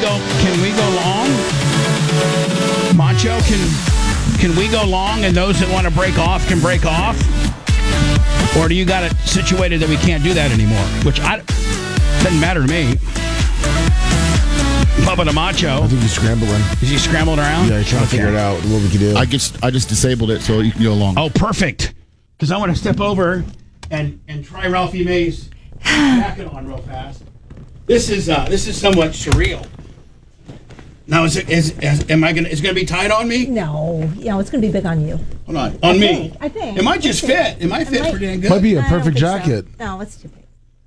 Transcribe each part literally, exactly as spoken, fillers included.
go? Can we go long? Macho, can can we go long, and those that want to break off can break off? Or do you got it situated that we can't do that anymore? Which I doesn't matter to me. Bubba the Macho. I think he's scrambling. Is he scrambled around? Yeah, he's trying Okay. to figure it out what we can do. I just I just disabled it so you can go along. Oh, perfect. Because I want to step over and and try Ralphie May's jacket on real fast. This is uh, this is somewhat surreal. Now, is it is, is am I gonna is it gonna be tight on me? No, you know, it's going to be big on you. Hold on, on I me. think, I think. It might just I think. fit. It might It fit might- pretty dang good. Might be a I don't perfect think so. jacket. No, it's too big.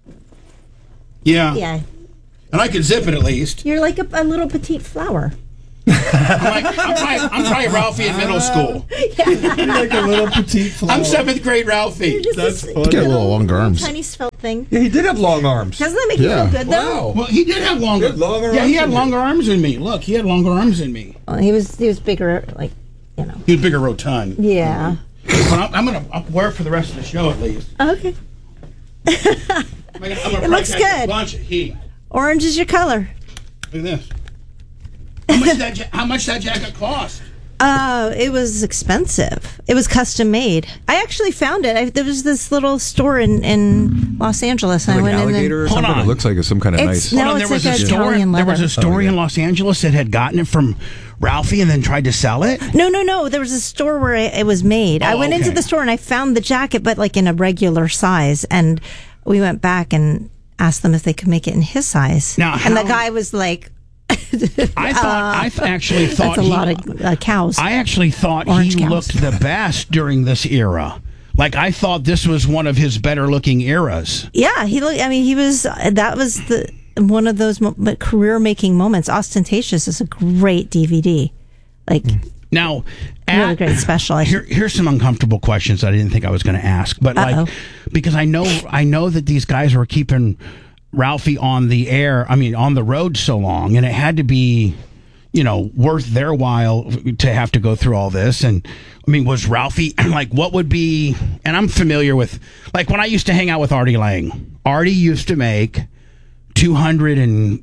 Yeah. Yeah. And I could zip it at least. You're like a, a little petite flower. I'm, like, I'm, probably, I'm probably Ralphie in middle school. like a little petite flower. I'm seventh grade Ralphie. You're just That's this funny. Get a little longer arms. tiny svelte thing. Yeah, he did have long arms. Doesn't that make Yeah. you feel good, though? Wow. Well, he did have longer. He had longer yeah, he arms had than longer arms than me. Look, he had longer arms than me. Well, he was he was bigger, like, you know. He was bigger rotund. Yeah. But I'm, I'm gonna I'll wear it for the rest of the show at least. Okay. I'm gonna, I'm gonna It probably looks catch a good. bunch of heat. Orange is your color. Look at this. How much that ja- how much that jacket cost? Uh, it was expensive. It was custom made. I actually found it. I, there was this little store in, in Los Angeles. And Like I an went in alligator or Hold something? on. It looks like it's some kind of It's- nice. No, Hold on, it's there was like a a store. Italian There was leather. a story Oh, yeah. in Los Angeles that had gotten it from Ralphie and then tried to sell it. No, no, no. There was a store where it, it was made. I Oh, went into okay. the store and I found the jacket, but like in a regular size. And we went back and asked them if they could make it in his size. Now, and the how- guy was like, I thought I th- actually thought "That's a he, lot of uh, cows." I actually thought Orange he cows. looked the best during this era. Like I thought this was one of his better looking eras. Yeah, he looked. I mean, he was. That was the one of those mo- career making moments. Ostentatious is a great D V D. Like Now, really at- great special. I Here, here's some uncomfortable questions I didn't think I was going to ask, but Uh-oh. like because I know I know that these guys were keeping Ralphie on the air. I mean, on the road so long, and it had to be, you know, worth their while to have to go through all this. And I mean, was Ralphie like what would be? And I'm familiar with like when I used to hang out with Artie Lang. Artie used to make two hundred and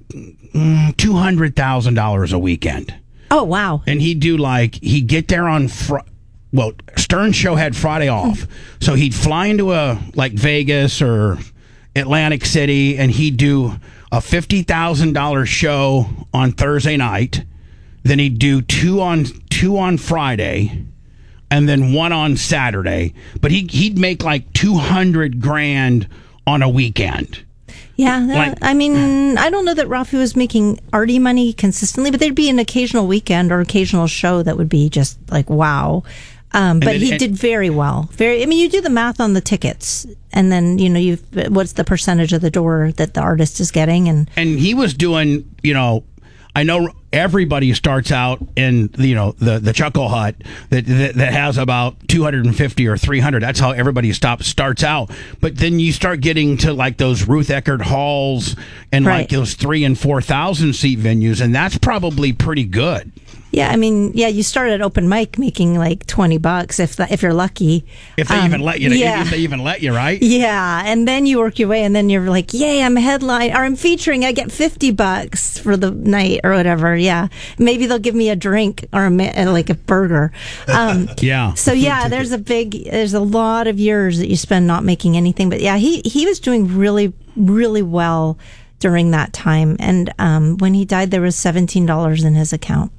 two hundred thousand dollars a weekend. oh wow. And he'd do like he'd get there on fr- well Stern show had Friday off, so he'd fly into a like Vegas or Atlantic City, and he'd do a fifty thousand dollar show on Thursday night. Then he'd do two on two on Friday, and then one on Saturday. But he he'd make like two hundred grand on a weekend. Yeah, that- Like- I mean, I don't know that Ralphie was making arty money consistently, but there'd be an occasional weekend or occasional show that would be just like wow. Um, but then- he and- did very well. Very. I mean, you do the math on the tickets, and then you know you what's the percentage of the door that the artist is getting, and And he was doing, you know, I know everybody starts out in, you know, the, the Chuckle Hut that, that that has about two hundred fifty or three hundred. That's how everybody stops starts out. But then you start getting to like those Ruth Eckerd halls and like Right. those three and four thousand seat venues, and that's probably pretty good. yeah, I mean, yeah, you start at open mic making like twenty bucks if that, if you're lucky. If they Um, even let you, yeah. if they even let you, right? Yeah, and then you work your way, and then you're like, "Yay, I'm headline, or I'm featuring. I get fifty bucks for the night, or whatever." Yeah, maybe they'll give me a drink or a ma- like a burger. Um, Yeah. So yeah, there's a big, there's a lot of years that you spend not making anything. But yeah, he he was doing really really well during that time, and um, when he died, there was seventeen dollars in his account.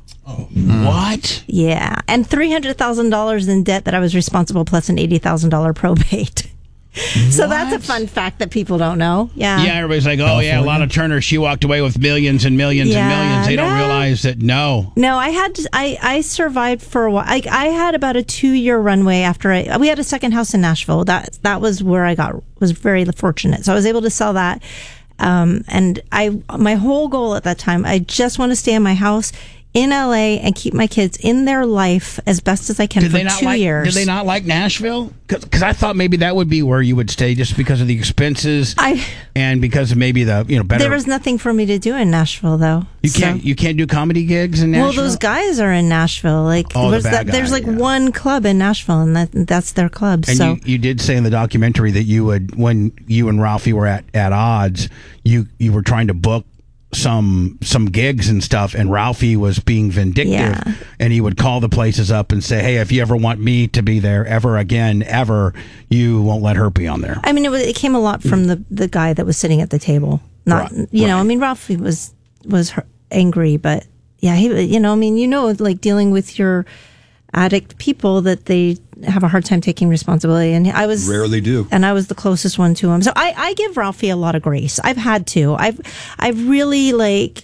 What? Yeah, and three hundred thousand dollars in debt that I was responsible, plus an eighty thousand dollar probate. So that's a fun fact that people don't know. Yeah. Yeah, everybody's like, oh, yeah, Lana Turner, she walked away with millions and millions Yeah, and millions. They don't no. realize that, no. No, I had I, I survived for a while. I, I had about a two year runway after I we had a second house in Nashville. That that was where I got was very fortunate. So I was able to sell that. Um, and I my whole goal at that time, I just want to stay in my house in L A and keep my kids in their life as best as I can Did for they not two like? years. Did they not like Nashville? Because I thought maybe that would be where you would stay, just because of the expenses, I and because of maybe the you know better. there was nothing for me to do in Nashville though. you So- can't you can't do comedy gigs in Nashville. Well, those guys are in Nashville. Like, Oh, the where's bad that, there's guy, like yeah. one club in Nashville, and that that's their club. And so you, you did say in the documentary that you would, when you and Ralphie were at, at odds, you you were trying to book some some gigs and stuff, and Ralphie was being vindictive, Yeah. and he would call the places up and say, "Hey, if you ever want me to be there ever again, ever, you won't let her be on there." I mean, it, was, it came a lot from the the guy that was sitting at the table. Not, Right, you know, right. I mean, Ralphie was was her- angry, but yeah, he, you know, I mean, you know, like dealing with your addict people that they have a hard time taking responsibility, and I was Rarely do. and I was the closest one to him. So I, I give Ralphie a lot of grace. I've had to. I've I've really like.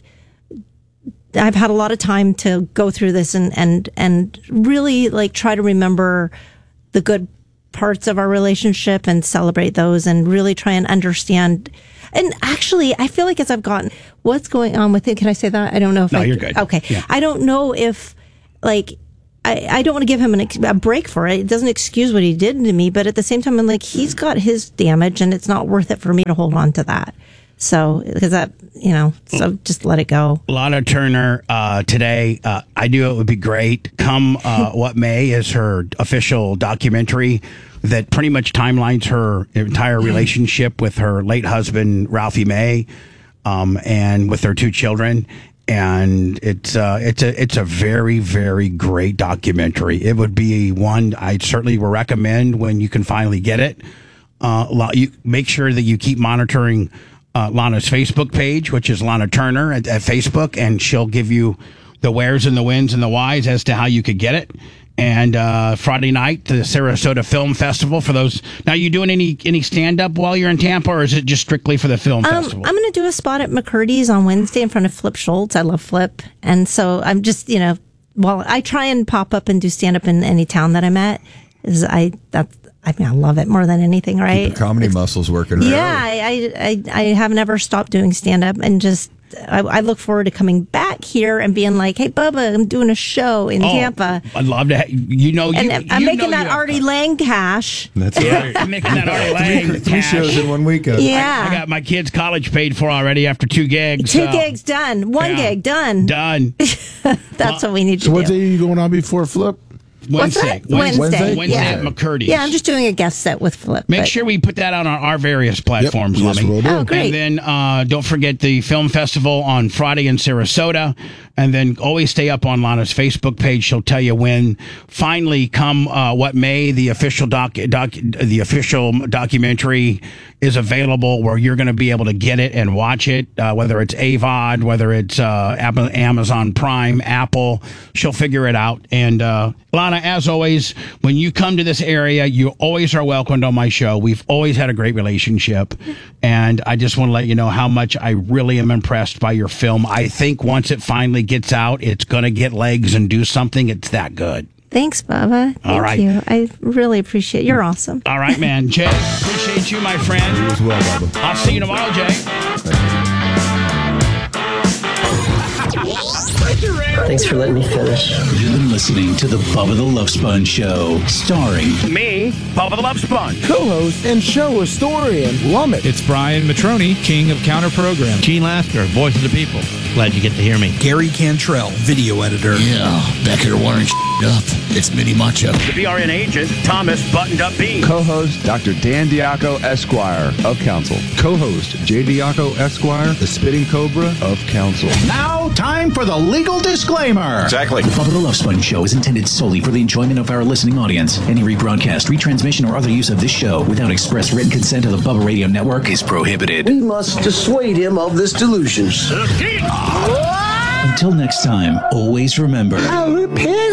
I've had a lot of time to go through this and and and really like try to remember the good parts of our relationship and celebrate those, and really try and understand. And actually, I feel like as I've gotten what's going on with it, can I say that? I don't know if No, I, you're good. Okay, Yeah. I don't know if like. I, I don't want to give him an ex- a break for it. It doesn't excuse what he did to me, but at the same time, I'm like, he's got his damage, and it's not worth it for me to hold on to that. So, because that, you know, so just let it go. Lana Turner uh, today, uh, I knew it would be great. Come uh, What May is her official documentary that pretty much timelines her entire relationship with her late husband, Ralphie May, um, and with their two children. And it's uh, it's a it's a very, very great documentary. It would be one I certainly will recommend when you can finally get it. Uh, lo- you make sure that you keep monitoring uh, Lana's Facebook page, which is Lana Turner at, at Facebook, and she'll give you the wheres and the whens and the whys as to how you could get it. And uh, Friday night, the Sarasota Film Festival. For those, now you doing any any stand up while you're in Tampa, or is it just strictly for the film Um, festival? I'm going to do a spot at McCurdy's on Wednesday in front of Flip Schultz. I love Flip. And so I'm just, you know, while I try and pop up and do stand up in any town that I'm at, is I, that's, I mean, I love it more than anything, right? The comedy muscles working. Right? Yeah, I, I, I haven't ever stopped doing stand up, and just, I, I look forward to coming back here and being like, hey, Bubba, I'm doing a show in Oh, Tampa. I'd love to. Ha- you know, you, And I'm you making know that you- Artie Lang cash. That's right. I'm making that Artie Lang Three, three cash. shows in one weekend. Yeah. I got my kids' college paid for already after two gigs. Two so- gigs done. One Yeah. gig done. Done. That's what we need to So what do. day are you going on before Flip? What's Wednesday. that? Wednesday. Wednesday Yeah. at McCurdy's. Yeah, I'm just doing a guest set with Flip. Make but- sure we put that out on our various platforms, Yep. Yes, Lummi. we'll do. Oh, great. And then uh, don't forget the film festival on Friday in Sarasota. And then always stay up on Lana's Facebook page. She'll tell you when. Finally, come uh, what May, the official doc, doc, the official documentary is available, where you're going to be able to get it and watch it. Uh, whether it's A V O D, whether it's uh, Amazon Prime, Apple, she'll figure it out. And uh, Lana, as always, when you come to this area, you always are welcomed on my show. We've always had a great relationship, and I just want to let you know how much I really am impressed by your film. I think once it finally gets out, it's going to get legs and do something. It's that good. Thanks, Bubba. Thank All right. you. I really appreciate it. You're awesome. All right, man. Jay, appreciate you, my friend. As well, Bubba. I'll see you tomorrow, Jay. Thanks for letting me finish. You've been listening to the Bubba the Love Sponge Show, starring Me, Bubba the Love Sponge. Co-host and show historian, Lummit. It's Brian Matroni, king of counter program. Gene Lasker, voice of the people. Glad you get to hear me. Gary Cantrell, video editor. Yeah, back here wiring up. It's Mini Macho. The B R N agent, Thomas Buttoned Up Bean. Co-host, Doctor Dan Diaco, Esquire of Council. Co-host, Jay Diaco, Esquire, the Spitting Cobra of Council. Now, time for the legal disclaimer. Exactly. The Bubba the Love Sponge Show is intended solely for the enjoyment of our listening audience. Any rebroadcast, retransmission, or other use of this show without express written consent of the Bubba Radio Network is prohibited. We must dissuade him of this delusion. Until next time, always remember... I repent.